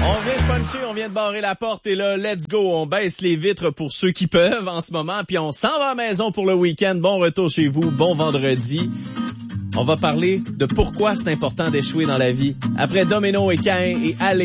On vient de puncher, on vient de barrer la porte et là, let's go, on baisse les vitres pour ceux qui peuvent en ce moment, puis on s'en va à la maison pour le week-end. Bon retour chez vous, bon vendredi. On va parler de pourquoi c'est important d'échouer dans la vie. Après Domino et Cain et Allez.